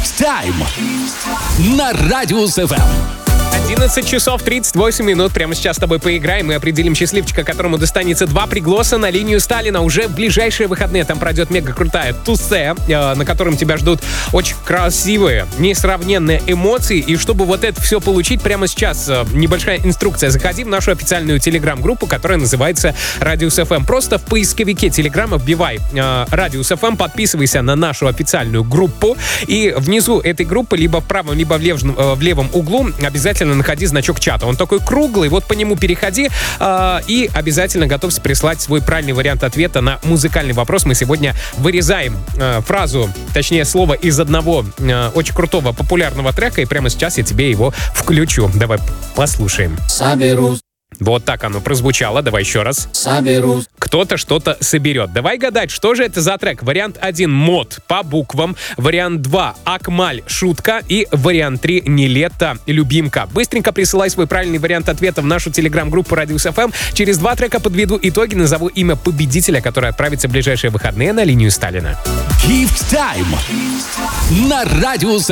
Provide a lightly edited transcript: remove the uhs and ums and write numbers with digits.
Gift Time на Radius FM. 11 часов 38 минут. Прямо сейчас с тобой поиграем и определим счастливчика, которому достанется 2 пригласа на линию Сталина. Уже в ближайшие выходные там пройдет мега крутая тусе, на котором тебя ждут очень красивые, несравненные эмоции. И чтобы вот это все получить, прямо сейчас небольшая инструкция. Заходи в нашу официальную телеграм-группу, которая называется Radius FM. Просто в поисковике телеграма вбивай Radius FM, подписывайся на нашу официальную группу. И внизу этой группы, либо в правом, либо в левом углу, обязательно находи значок чата. Он такой круглый, вот по нему переходи и обязательно готовься прислать свой правильный вариант ответа на музыкальный вопрос. Мы сегодня вырезаем фразу, точнее слово из одного очень крутого популярного трека, и прямо сейчас я тебе его включу. Давай послушаем. Соберусь. Вот так оно прозвучало. Давай еще раз. Соберусь. Кто-то что-то соберет. Давай гадать, что же это за трек. Вариант 1 — мод по буквам. Вариант 2 — Акмаль, шутка. И вариант 3 — Нилетто, любимка. Быстренько присылай свой правильный вариант ответа в нашу телеграм-группу Radius FM. Через 2 трека подведу итоги, назову имя победителя, который отправится в ближайшие выходные на линию Сталина. Gift Time на Radius